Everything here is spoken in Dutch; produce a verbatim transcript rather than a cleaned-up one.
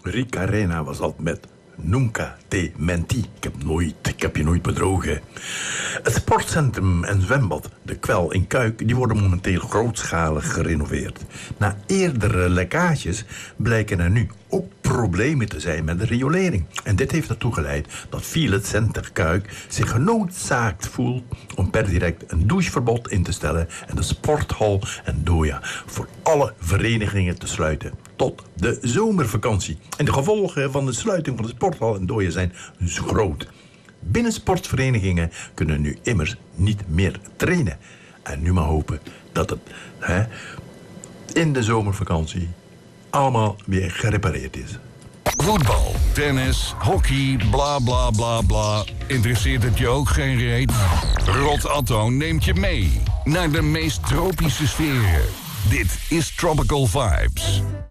Rick Arena was dat met Nunca te menti. Ik heb, nooit, ik heb je nooit bedrogen. Het sportcentrum en zwembad, de Kwel in Kuik, die worden momenteel grootschalig gerenoveerd. Na eerdere lekkages blijken er nu ook problemen te zijn met de riolering. En dit heeft ertoe geleid dat Filet Center Kuik zich genoodzaakt voelt om per direct een doucheverbod in te stellen en de sporthal en Doja voor alle verenigingen te sluiten tot de zomervakantie. En de gevolgen van de sluiting van de sporthal en Doja zijn dus groot. Binnensportverenigingen kunnen nu immers niet meer trainen. En nu maar hopen dat het hè, in de zomervakantie allemaal weer gerepareerd is. Voetbal, tennis, hockey, bla bla bla bla. Interesseert het je ook geen reet? Rot Atto neemt je mee naar de meest tropische sferen. Dit is Tropical Vibes.